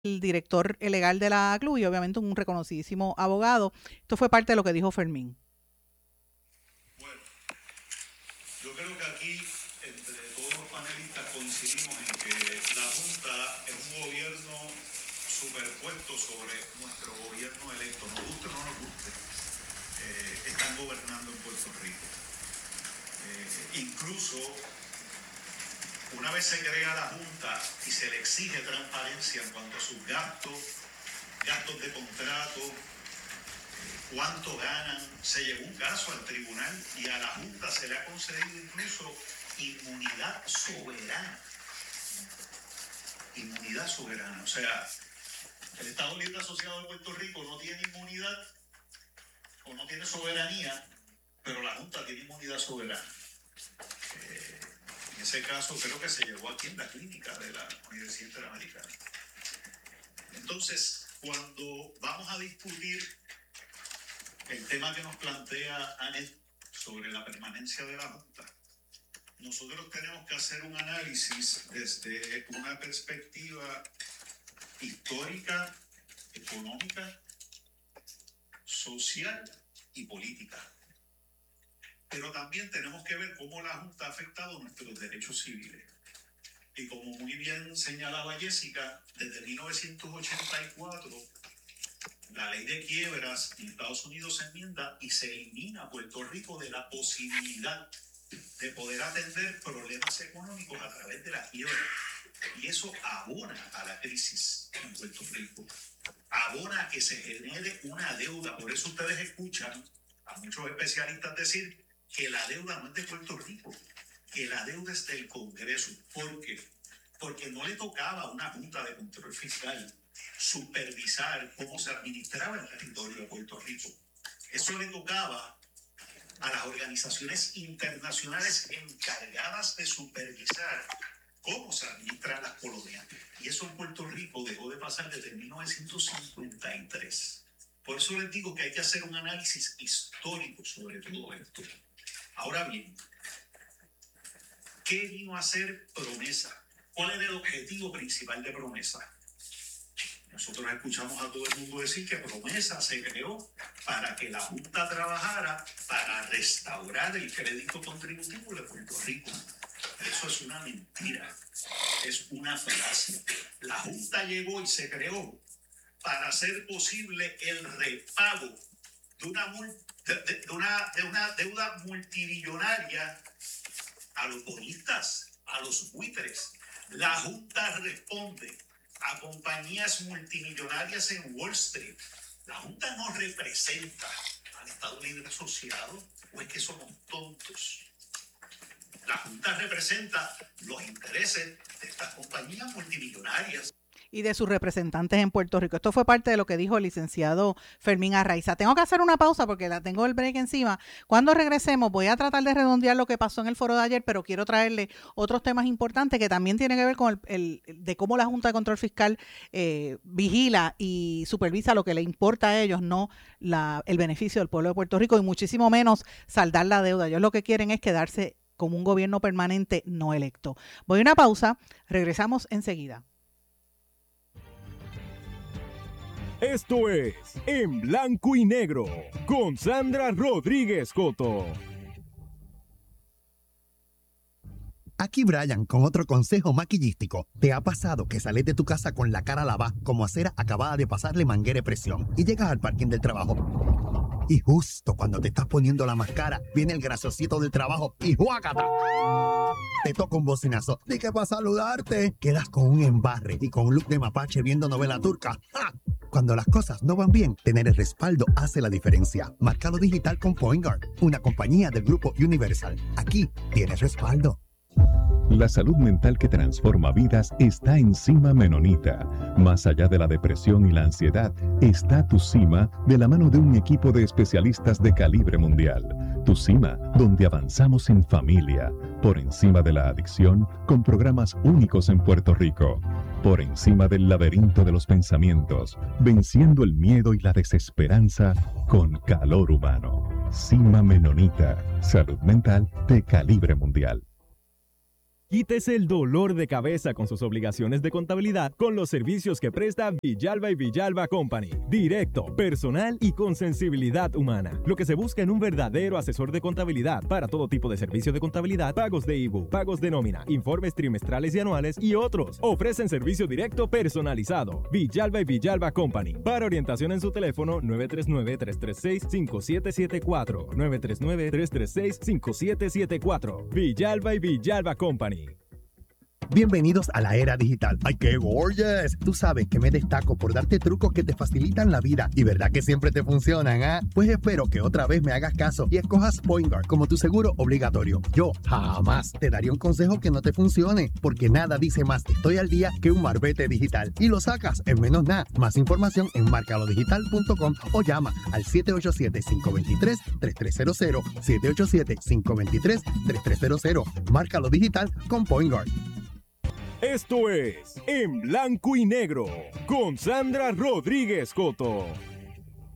el director legal de la CLU y obviamente un reconocidísimo abogado. Esto fue parte de lo que dijo Fermín. Bueno, yo creo que aquí entre todos los panelistas coincidimos en que la Junta es un gobierno superpuesto sobre nuestro gobierno electo, nos guste o no nos guste, están gobernando en Puerto Rico. Incluso una vez se crea la Junta y se le exige transparencia en cuanto a sus gastos de contrato, cuánto ganan, se llevó un caso al tribunal y a la Junta se le ha concedido incluso inmunidad soberana. Inmunidad soberana. O sea, el Estado Libre Asociado de Puerto Rico no tiene inmunidad o no tiene soberanía, pero la Junta tiene inmunidad soberana. En ese caso creo que se llevó aquí en la clínica de la Universidad Interamericana. Entonces, cuando vamos a discutir el tema que nos plantea Anet sobre la permanencia de la Junta, nosotros tenemos que hacer un análisis desde una perspectiva histórica, económica, social y política. Pero también tenemos que ver cómo la Junta ha afectado nuestros derechos civiles. Y como muy bien señalaba Jessica, desde 1984, la ley de quiebras en Estados Unidos se enmienda y se elimina a Puerto Rico de la posibilidad de poder atender problemas económicos a través de la quiebra. Y eso abona a la crisis en Puerto Rico. Abona a que se genere una deuda. Por eso ustedes escuchan a muchos especialistas decir que la deuda no es de Puerto Rico, que la deuda es del Congreso. ¿Por qué? Porque no le tocaba a una Junta de Control Fiscal supervisar cómo se administraba el territorio de Puerto Rico. Eso le tocaba a las organizaciones internacionales encargadas de supervisar cómo se administran las colonias. Y eso en Puerto Rico dejó de pasar desde 1953. Por eso les digo que hay que hacer un análisis histórico sobre todo esto. Ahora bien, ¿qué vino a ser Promesa? ¿Cuál era el objetivo principal de Promesa? Nosotros escuchamos a todo el mundo decir que Promesa se creó para que la Junta trabajara para restaurar el crédito contributivo de Puerto Rico. Eso es una mentira, es una falacia. La Junta llegó y se creó para hacer posible el repago de una deuda multimillonaria a los bonistas, a los buitres. La Junta responde a compañías multimillonarias en Wall Street. La Junta no representa al Estado Libre Asociado, o es que somos tontos. La Junta representa los intereses de estas compañías multimillonarias. Y de sus representantes en Puerto Rico. Esto fue parte de lo que dijo el licenciado Fermín Arraiza. Tengo que hacer una pausa porque la tengo el break encima. Cuando regresemos voy a tratar de redondear lo que pasó en el foro de ayer, pero quiero traerle otros temas importantes que también tienen que ver con de cómo la Junta de Control Fiscal vigila y supervisa lo que le importa a ellos, no el beneficio del pueblo de Puerto Rico y muchísimo menos saldar la deuda. Ellos lo que quieren es quedarse como un gobierno permanente no electo. Voy a una pausa, regresamos enseguida. Esto es En Blanco y Negro con Sandra Rodríguez Coto. Aquí Brian con otro consejo maquillístico. ¿Te ha pasado que sales de tu casa con la cara lavada como acera acabada de pasarle manguera de presión y llegas al parking del trabajo? Y justo cuando te estás poniendo la máscara, viene el graciosito del trabajo y ¡juácata! Te toca un bocinazo. ¿De qué para saludarte? Quedas con un embarre y con un look de mapache viendo novela turca. ¡Ja! Cuando las cosas no van bien, tener el respaldo hace la diferencia. Márcalo digital con Point Guard, una compañía del grupo Universal. Aquí tienes respaldo. La salud mental que transforma vidas está en Cima Menonita. Más allá de la depresión y la ansiedad, está Tu Cima de la mano de un equipo de especialistas de calibre mundial. Tu Cima, donde avanzamos en familia, por encima de la adicción, con programas únicos en Puerto Rico. Por encima del laberinto de los pensamientos, venciendo el miedo y la desesperanza con calor humano. Cima Menonita, salud mental de calibre mundial. Quítese el dolor de cabeza con sus obligaciones de contabilidad con los servicios que presta Villalba y Villalba Company. Directo, personal y con sensibilidad humana. Lo que se busca en un verdadero asesor de contabilidad para todo tipo de servicio de contabilidad, pagos de IBU, pagos de nómina, informes trimestrales y anuales y otros. Ofrecen servicio directo personalizado. Villalba y Villalba Company. Para orientación en su teléfono 939-336-5774. 939-336-5774. Villalba y Villalba Company. Bienvenidos a la era digital. ¡Ay, qué gorgeous! Tú sabes que me destaco por darte trucos que te facilitan la vida. Y verdad que siempre te funcionan, ¿ah? Pues espero que otra vez me hagas caso y escojas PointGuard como tu seguro obligatorio. Yo jamás te daría un consejo que no te funcione, porque nada dice más estoy al día que un marbete digital. Y lo sacas en menos nada. Más información en marcalodigital.com o llama al 787-523-3300. 787-523-3300. Márcalo digital con PointGuard. Esto es En Blanco y Negro con Sandra Rodríguez Coto.